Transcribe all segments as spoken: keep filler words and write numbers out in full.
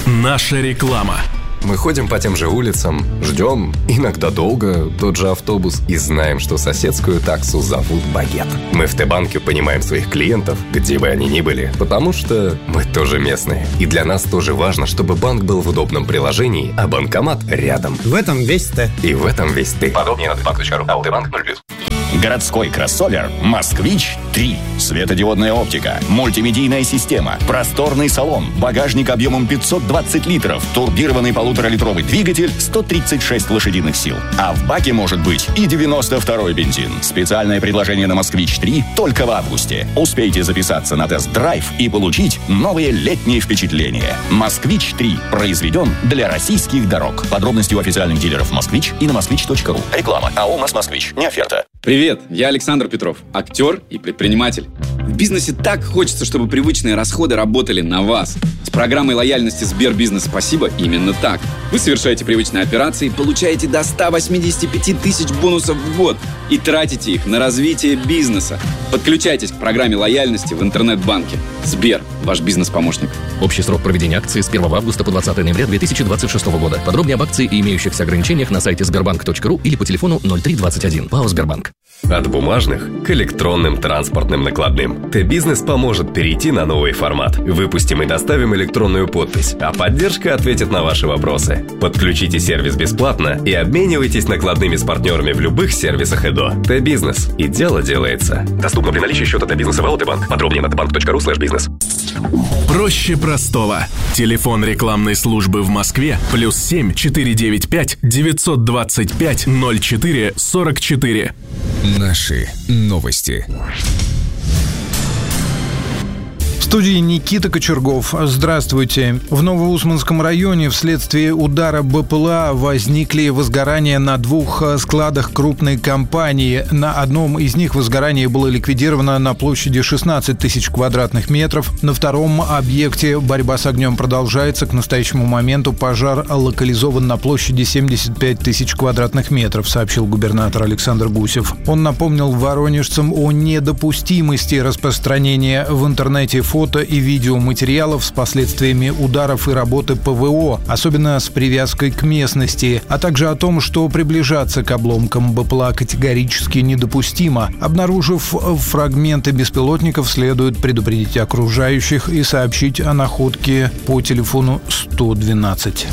Наша реклама. Мы ходим по тем же улицам, ждем, иногда долго, тот же автобус и знаем, что соседскую таксу зовут Багет. Мы в Т-банке понимаем своих клиентов, где бы они ни были, потому что мы тоже местные. И для нас тоже важно, чтобы банк был в удобном приложении, а банкомат рядом. В этом весь Т. И в этом весь ты. Подробнее на тбанк точка ру. АО Т-банк ноль плюс. Городской кроссовер «Москвич три». Светодиодная оптика, мультимедийная система, просторный салон, багажник объемом пятьсот двадцать литров, турбированный полуторалитровый двигатель, сто тридцать шесть лошадиных сил. А в баке может быть и девяносто второй бензин. Специальное предложение на «Москвич три» только в августе. Успейте записаться на тест-драйв и получить новые летние впечатления. «Москвич три» произведен для российских дорог. Подробности у официальных дилеров «Москвич» и на москвич точка ру. Реклама. АО «Москвич». Не оферта. Привет, я Александр Петров, актер и предприниматель. В бизнесе так хочется, чтобы привычные расходы работали на вас. С программой лояльности Сбербизнес «Спасибо» именно так. Вы совершаете привычные операции, получаете до ста восьмидесяти пяти тысяч бонусов в год и тратите их на развитие бизнеса. Подключайтесь к программе лояльности в интернет-банке. Сбер, ваш бизнес-помощник. Общий срок проведения акции с первого августа по двадцатое ноября две тысячи двадцать шестого года. Подробнее об акции и имеющихся ограничениях на сайте сбербанк точка ру или по телефону ноль три двадцать один. ПАО «Сбербанк». От бумажных к электронным транспортным накладным. Т-бизнес поможет перейти на новый формат. Выпустим и доставим электронную подпись, а поддержка ответит на ваши вопросы. Подключите сервис бесплатно и обменивайтесь накладными с партнерами в любых сервисах ЭДО. Т-бизнес. И дело делается. Доступно при наличии счета Т-бизнеса в АО Т-банк. Подробнее на тбанк точка ру слэш бизнес. Проще простого. Телефон рекламной службы в Москве плюс семь четыре девять пять девятьсот двадцать пять ноль четыре сорок четыре. Наши новости. В студии Никита Кочергов. Здравствуйте. В Новоусманском районе вследствие удара БПЛА возникли возгорания на двух складах крупной компании. На одном из них возгорание было ликвидировано на площади шестнадцать тысяч квадратных метров. На втором объекте борьба с огнем продолжается. К настоящему моменту пожар локализован на площади семьдесят пять тысяч квадратных метров, сообщил губернатор Александр Гусев. Он напомнил воронежцам о недопустимости распространения в интернете фото и видеоматериалов с последствиями ударов и работы ПВО, особенно с привязкой к местности, а также о том, что приближаться к обломкам БПЛА категорически недопустимо. Обнаружив фрагменты беспилотников, следует предупредить окружающих и сообщить о находке по телефону сто двенадцать.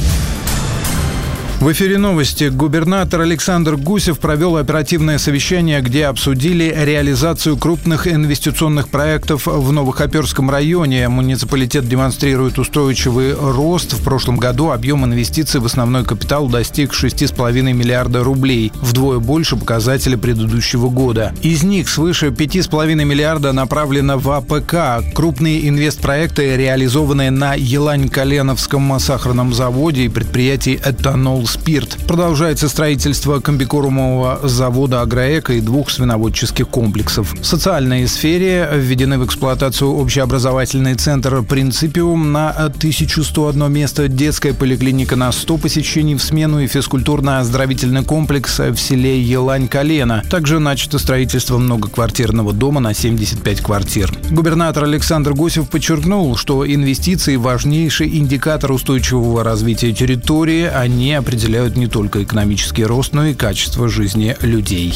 В эфире новости. Губернатор Александр Гусев провел оперативное совещание, где обсудили реализацию крупных инвестиционных проектов в Новохоперском районе. Муниципалитет демонстрирует устойчивый рост. В прошлом году объем инвестиций в основной капитал достиг шесть целых пять десятых миллиарда рублей, вдвое больше показателя предыдущего года. Из них свыше пять целых пять десятых миллиарда направлено в АПК. Крупные инвестпроекты, реализованные на Елань-Коленовском сахарном заводе и предприятии «Этанол Спирт». Продолжается строительство комбикормового завода «Агроэко» и двух свиноводческих комплексов. В социальной сфере введены в эксплуатацию общеобразовательный центр «Принципиум» на тысяча сто одно место, детская поликлиника на сто посещений в смену и физкультурно-оздоровительный комплекс в селе Елань-Колено. Также начато строительство многоквартирного дома на семьдесят пять квартир. Губернатор Александр Гусев подчеркнул, что инвестиции – важнейший индикатор устойчивого развития территории. Они определяют определяют не только экономический рост, но и качество жизни людей.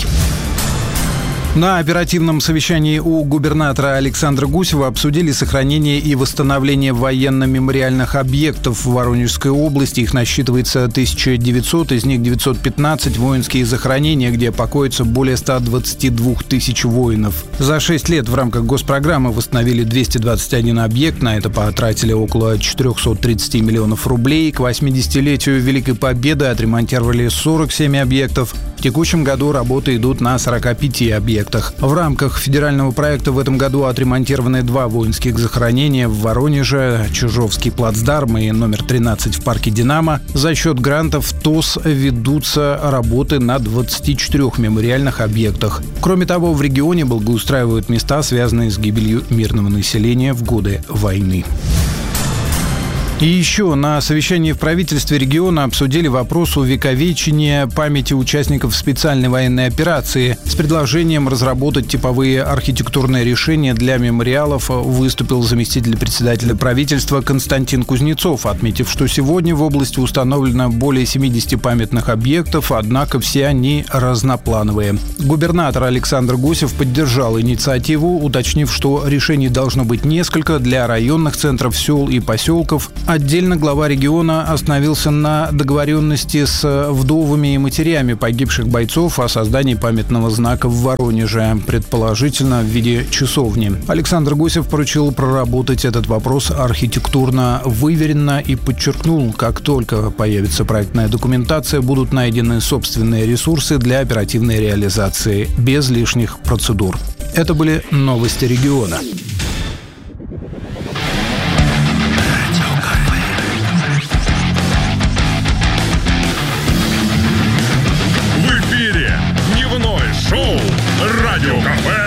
На оперативном совещании у губернатора Александра Гусева обсудили сохранение и восстановление военно-мемориальных объектов в Воронежской области. Их насчитывается тысяча девятьсот, из них девятьсот пятнадцать воинские захоронения, где покоятся более ста двадцати двух тысяч воинов. За шесть лет в рамках госпрограммы восстановили двести двадцать один объект. На это потратили около четыреста тридцать миллионов рублей. К восьмидесятилетию Великой Победы отремонтировали сорок семь объектов. В текущем году работы идут на сорока пяти объектах. В рамках федерального проекта в этом году отремонтированы два воинских захоронения в Воронеже, Чижовский плацдарм и номер тринадцать в парке «Динамо». За счет грантов ТОС ведутся работы на двадцати четырёх мемориальных объектах. Кроме того, в регионе благоустраивают места, связанные с гибелью мирного населения в годы войны. И еще на совещании в правительстве региона обсудили вопрос увековечения памяти участников специальной военной операции. С предложением разработать типовые архитектурные решения для мемориалов выступил заместитель председателя правительства Константин Кузнецов, отметив, что сегодня в области установлено более семидесяти памятных объектов, однако все они разноплановые. Губернатор Александр Гусев поддержал инициативу, уточнив, что решений должно быть несколько для районных центров, сел и поселков. Отдельно глава региона остановился на договоренности с вдовами и матерями погибших бойцов о создании памятного знака в Воронеже, предположительно в виде часовни. Александр Гусев поручил проработать этот вопрос архитектурно выверенно и подчеркнул, как только появится проектная документация, будут найдены собственные ресурсы для оперативной реализации, без лишних процедур. Это были новости региона.